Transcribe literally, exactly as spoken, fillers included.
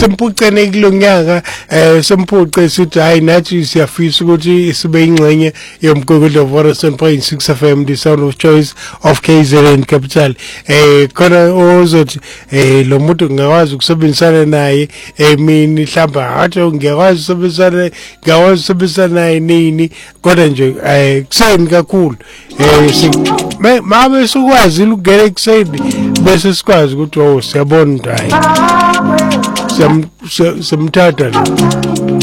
sempucene kulonyaka eh sempuce sithi hayi nathi siyafisa ukuthi sibe ingxenye yomgogolo Vodason point six F M, the sound of choice of K Z N capital. Eh khona ozothi eh lo muntu ngakwazi ukusebenzisana naye emini mhlamba athi ngiyakwazi ukusebenzisana ngakwazi ukusebenzisana naye nini kodwa nje eh kuseni kakhulu eh mabe sokwazi ukugela ekuseni bese sikwazi ukuthi oh siyabona hayi samthatha lo